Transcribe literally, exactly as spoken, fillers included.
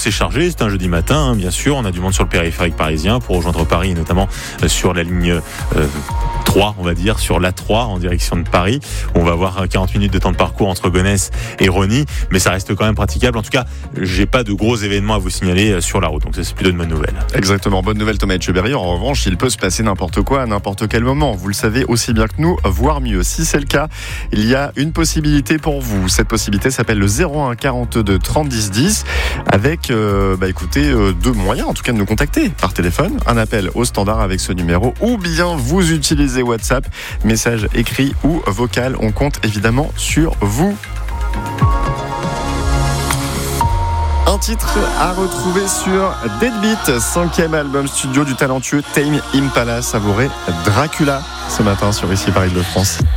c'est chargé, c'est un jeudi matin, hein, bien sûr. On a du monde sur le périphérique parisien pour rejoindre Paris, notamment euh, sur la ligne euh, trois, on va dire, sur l'A trois en direction de Paris. On va avoir quarante minutes de temps de parcours entre Gonesse et Rosny, mais ça reste quand même praticable. En tout cas, j'ai pas de gros événements à vous signaler sur la route, donc ça, c'est plutôt une bonne nouvelle. Exactement, bonne nouvelle Thomas Etcheberry. En revanche, il peut se passer n'importe quoi à n'importe quel moment. Vous le savez aussi bien que nous, voire mieux. Si c'est le cas, il y a une possibilité pour vous. Cette possibilité s'appelle le zéro un quarante-deux trente dix dix, avec, euh, bah écoutez, euh, deux moyens en tout cas de nous contacter par téléphone, un appel au standard avec ce numéro, ou bien vous utilisez WhatsApp, message écrit ou vocal. On compte évidemment sur vous. Un titre à retrouver sur Deadbeat, cinquième album studio du talentueux Tame Impala. Savourez Dracula ce matin sur Ici Paris de France.